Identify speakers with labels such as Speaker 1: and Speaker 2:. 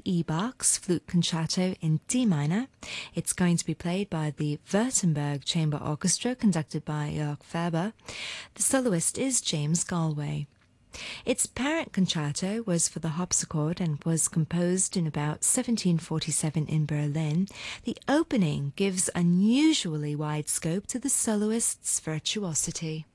Speaker 1: E. Bach's Flute Concerto in D minor. It's going to be played by the Württemberg Chamber Orchestra, conducted by Jörg Faber. The soloist is James Galway. Its parent concerto was for the harpsichord and was composed in about 1747 in Berlin. The opening gives unusually wide scope to the soloist's virtuosity.